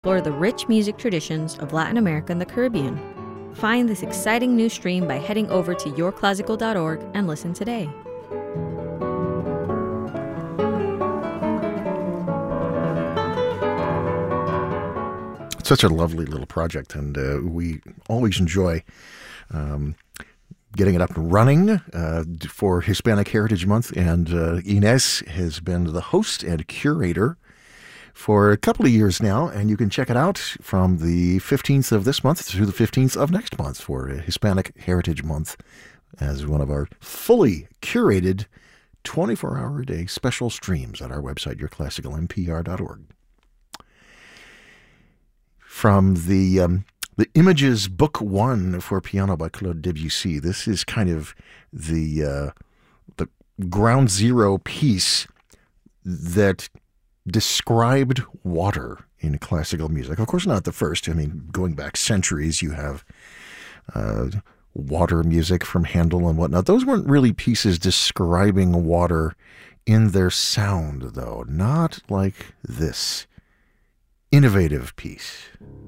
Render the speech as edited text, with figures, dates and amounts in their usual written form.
explore the rich music traditions of Latin America and the Caribbean. Find this exciting new stream by heading over to yourclassical.org and listen today. It's such a lovely little project, and we always enjoy getting it up and running for Hispanic Heritage Month. And Inez has been the host and curator for a couple of years now, and you can check it out from the 15th of this month through the 15th of next month for Hispanic Heritage Month as one of our fully curated 24-hour-a-day special streams at our website, yourclassicalmpr.org. From the Images Book 1 for piano by Claude Debussy, this is kind of the ground zero piece that described water in classical music. Of course, not the first. I mean, going back centuries, you have water music from Handel and whatnot. Those weren't really pieces describing water in their sound, though. Not like this innovative piece.